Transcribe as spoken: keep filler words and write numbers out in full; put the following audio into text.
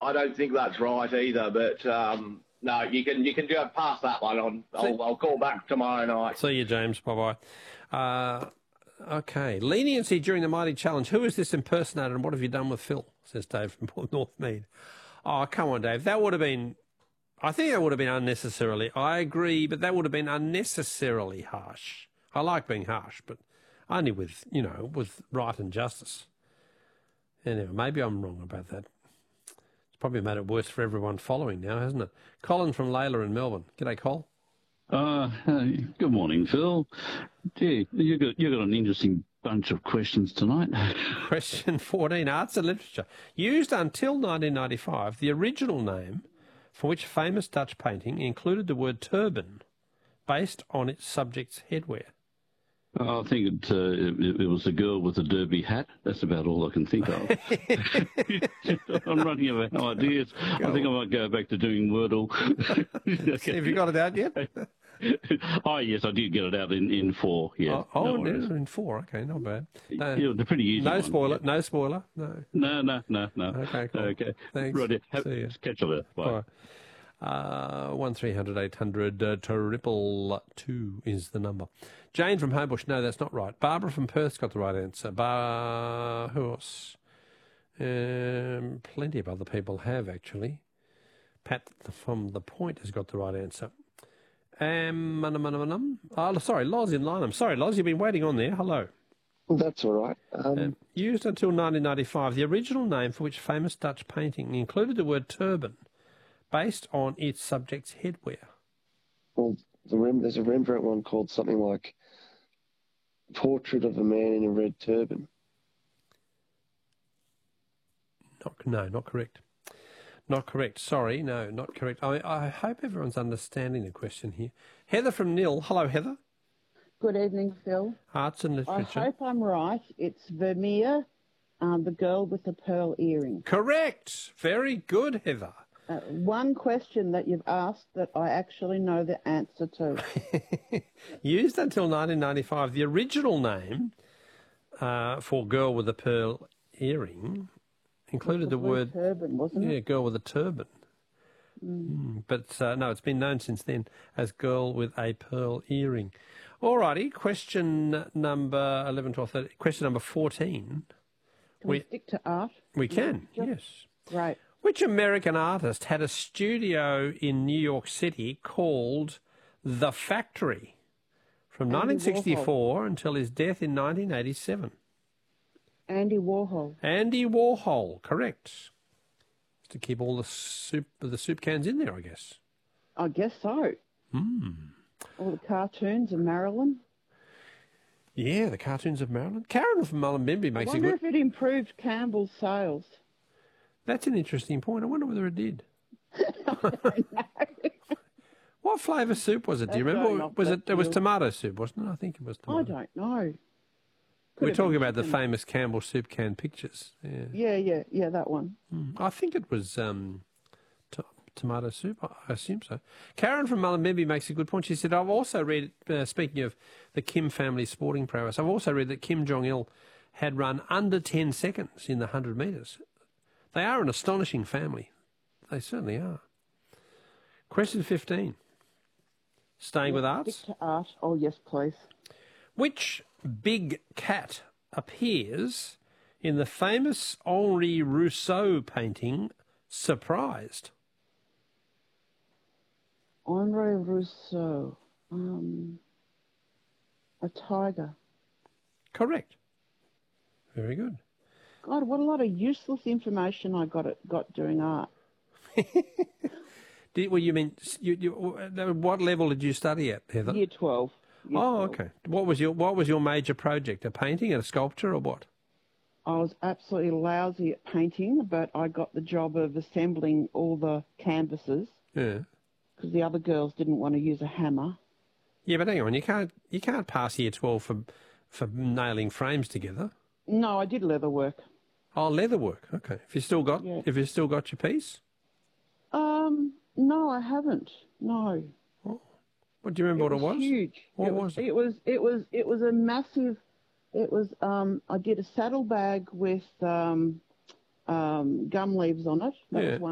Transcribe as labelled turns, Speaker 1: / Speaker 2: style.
Speaker 1: I don't think that's right either. But um, no, you can you can go past that one on. I'll, I'll call back tomorrow night.
Speaker 2: See you, James. Bye bye. Uh, okay, leniency during the Mighty Challenge. Who is this impersonator, and what have you done with Phil? Says Dave from Port Northmead. Oh, come on, Dave. That would have been. I think that would have been unnecessarily. I agree, but that would have been unnecessarily harsh. I like being harsh, but only with, you know, with right and justice. Anyway, maybe I'm wrong about that. It's probably made it worse for everyone following now, hasn't it? Colin from Layla in Melbourne. G'day, Col.
Speaker 3: Uh, hey, good morning, Phil. Gee, you got you got an interesting bunch of questions tonight.
Speaker 2: Question fourteen, arts and literature. Used until nineteen ninety-five, the original name for which famous Dutch painting included the word turban, based on its subject's headwear.
Speaker 3: I think it, uh, it, it was the girl with the derby hat. That's about all I can think of. I'm running out of ideas. Go I think on. I might go back to doing Wordle.
Speaker 2: Have you got it out yet?
Speaker 3: Oh, yes, I did get it out in, in four, yeah.
Speaker 2: Oh, oh
Speaker 3: no
Speaker 2: in four, okay, not bad. No,
Speaker 3: yeah, they're pretty easy.
Speaker 2: No
Speaker 3: ones,
Speaker 2: spoiler,
Speaker 3: yeah.
Speaker 2: no spoiler, no.
Speaker 3: No, no, no, no.
Speaker 2: Okay, cool.
Speaker 3: Okay.
Speaker 2: Thanks.
Speaker 3: Right, have,
Speaker 2: See you.
Speaker 3: catch you later. Bye.
Speaker 2: Bye. Uh, one three hundred eight hundred uh, triple two is the number. Jane from Homebush, no, that's not right. Barbara from Perth's got the right answer. Bar, who else? Um, plenty of other people have, actually. Pat from The Point has got the right answer. Um, um, um, um, oh, sorry, Loz in Lynham. Sorry, Loz, you've been waiting on there. Hello.
Speaker 4: That's all right. Um,
Speaker 2: um, used until nineteen ninety-five, the original name for which famous Dutch painting included the word turban, based on its subject's headwear.
Speaker 4: Well, the Rem- there's a Rembrandt one called something like Portrait of a Man in a Red Turban.
Speaker 2: Not, no, not correct. Not correct. Sorry, no, not correct. I, I hope everyone's understanding the question here. Heather from Nil. Hello, Heather.
Speaker 5: Good evening, Phil.
Speaker 2: Arts and literature.
Speaker 5: I hope I'm right. It's Vermeer, um, the girl with the pearl earring.
Speaker 2: Correct. Very good, Heather.
Speaker 5: Uh, one question that you've asked that I actually know the answer to.
Speaker 2: Used until nineteen ninety-five, the original name uh, for girl with a pearl earring included the, the word
Speaker 5: turban, wasn't it?
Speaker 2: Yeah, girl with a turban.
Speaker 5: Mm.
Speaker 2: Mm, but uh, no, it's been known since then as girl with a pearl earring. All righty, question number eleven, twelve, thirteen. Question number fourteen.
Speaker 5: Can we, we stick to art?
Speaker 2: We can,
Speaker 5: yeah,
Speaker 2: yes.
Speaker 5: Right.
Speaker 2: Which American artist had a studio in New York City called The Factory from
Speaker 5: Andy
Speaker 2: nineteen sixty-four
Speaker 5: Warhol.
Speaker 2: until his death in nineteen eighty-seven?
Speaker 5: Andy Warhol.
Speaker 2: Andy Warhol, correct. To keep all the soup the soup cans in there, I guess.
Speaker 5: I guess so.
Speaker 2: Hmm.
Speaker 5: All the cartoons of Marilyn.
Speaker 2: Yeah, the cartoons of Marilyn. Karen from Mullumbimby makes
Speaker 5: I
Speaker 2: a
Speaker 5: wonder
Speaker 2: good...
Speaker 5: if it improved Campbell's sales.
Speaker 2: That's an interesting point. I wonder whether it did.
Speaker 5: I don't know.
Speaker 2: What flavour soup was it? Do you
Speaker 5: That's
Speaker 2: remember?
Speaker 5: going
Speaker 2: Was
Speaker 5: off
Speaker 2: it?
Speaker 5: that
Speaker 2: It was
Speaker 5: field.
Speaker 2: tomato soup, wasn't it? I think it was tomato.
Speaker 5: I don't know. Could
Speaker 2: We're
Speaker 5: have
Speaker 2: talking
Speaker 5: been
Speaker 2: about the
Speaker 5: chicken.
Speaker 2: famous Campbell soup can pictures. Yeah,
Speaker 5: Yeah, yeah, yeah, that one.
Speaker 2: Mm. I think it was um, to- tomato soup. I I assume so. Karen from Mullumbimby makes a good point. She said, "I've also read, uh, speaking of the Kim family sporting prowess, I've also read that Kim Jong-il had run under ten seconds in the one hundred metres. They are an astonishing family. They certainly are." Question fifteen. Staying with arts.
Speaker 5: Stick to art. Oh, yes, please.
Speaker 2: Which big cat appears in the famous Henri Rousseau painting, Surprised?
Speaker 5: Henri Rousseau. Um, a tiger.
Speaker 2: Correct. Very good.
Speaker 5: God, what a lot of useless information I got it got doing art.
Speaker 2: Did, well, you mean, you, you, what level did you study at, Heather?
Speaker 5: Year twelve. Year
Speaker 2: Oh,
Speaker 5: twelve.
Speaker 2: okay. What was your What was your major project? A painting, a sculpture, or what?
Speaker 5: I was absolutely lousy at painting, but I got the job of assembling all the canvases
Speaker 2: Yeah.
Speaker 5: because the other girls didn't want to use a hammer.
Speaker 2: Yeah, but hang on, you can't you can't pass year twelve for for nailing frames together.
Speaker 5: No, I did leather work.
Speaker 2: Oh, leather work. Okay. If you still got
Speaker 5: Yeah.
Speaker 2: if you still got your piece.
Speaker 5: Um, no, I haven't. No.
Speaker 2: Oh. What do you remember?
Speaker 5: It
Speaker 2: what it was?
Speaker 5: Huge.
Speaker 2: What
Speaker 5: it
Speaker 2: was it?
Speaker 5: It was. It was. It was a massive. It was. Um, I did a saddlebag with um, um, gum leaves on it. That
Speaker 2: Yeah.
Speaker 5: was one.